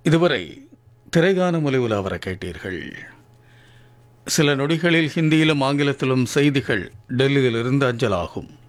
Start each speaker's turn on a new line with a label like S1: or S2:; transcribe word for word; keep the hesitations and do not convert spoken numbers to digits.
S1: இதுவரை திரைகான முலைவில் அவரை கேட்டீர்கள். சில நொடிகளில் ஹிந்தியிலும் ஆங்கிலத்திலும் செய்திகள் டெல்லியிலிருந்து அஞ்சலாகும்.